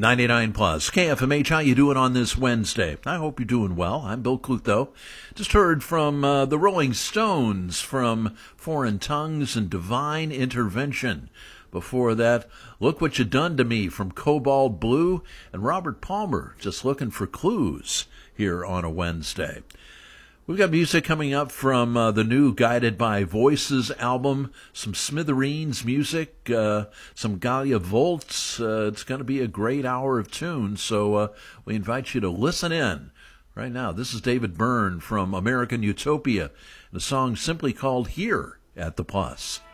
99 plus. KFMH, how you doing on this Wednesday? I hope you're doing well. I'm Bill Clutho. Just heard from the Rolling Stones from Foreign Tongues and Divine Intervention. Before that, Look What You Done to Me from Cobalt Blue and Robert Palmer, Just Looking for Clues here on a Wednesday. We've got music coming up from the new Guided by Voices album, some Smithereens music, some Galia Volts. It's going to be a great hour of tunes, so we invite you to listen in. Right now, this is David Byrne from American Utopia, and a song simply called Here at the Plus.